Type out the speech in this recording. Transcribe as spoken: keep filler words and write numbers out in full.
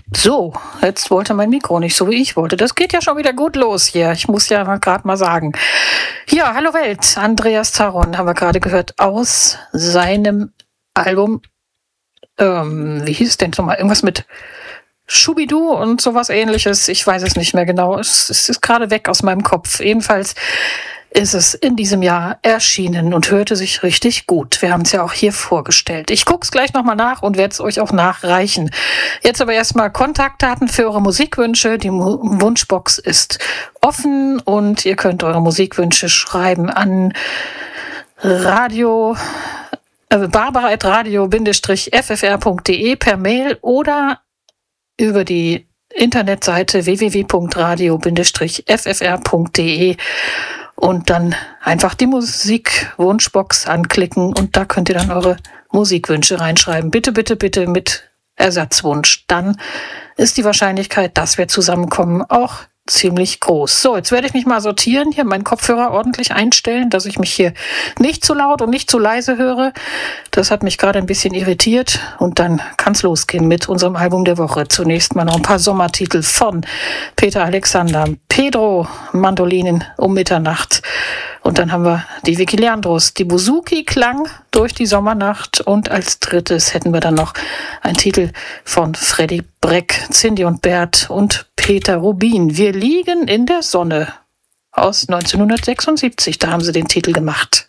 So, jetzt wollte mein Mikro nicht so, wie ich wollte. Das geht ja schon wieder gut los hier. Ich muss ja gerade mal sagen. Ja, hallo Welt. Andreas Zaron haben wir gerade gehört aus seinem Album. Ähm, wie hieß es denn nochmal? Irgendwas mit Schubidu und sowas ähnliches. Ich weiß es nicht mehr genau. Es, es ist gerade weg aus meinem Kopf. Jedenfalls ist es in diesem Jahr erschienen und hörte sich richtig gut. Wir haben es ja auch hier vorgestellt. Ich gucke es gleich nochmal nach und werde es euch auch nachreichen. Jetzt aber erstmal Kontaktdaten für eure Musikwünsche. Die Mu- Wunschbox ist offen und ihr könnt eure Musikwünsche schreiben an Radio, äh, barbara at radio f f r punkt d e per Mail oder über die Internetseite w w w punkt radio f f r punkt d e und dann einfach die Musikwunschbox anklicken und da könnt ihr dann eure Musikwünsche reinschreiben. Bitte, bitte, bitte mit Ersatzwunsch. Dann ist die Wahrscheinlichkeit, dass wir zusammenkommen, auch ziemlich groß. So, jetzt werde ich mich mal sortieren, hier meinen Kopfhörer ordentlich einstellen, dass ich mich hier nicht zu laut und nicht zu leise höre. Das hat mich gerade ein bisschen irritiert und dann kann es losgehen mit unserem Album der Woche. Zunächst mal noch ein paar Sommertitel von Peter Alexander, Pedro, Mandolinen um Mitternacht. Und dann haben wir die Vicky Leandros, die Buzuki klang durch die Sommernacht. Und als drittes hätten wir dann noch einen Titel von Freddy Breck, Cindy und Bert und Peter Rubin. Wir liegen in der Sonne aus neunzehnhundertsechsundsiebzig, da haben sie den Titel gemacht.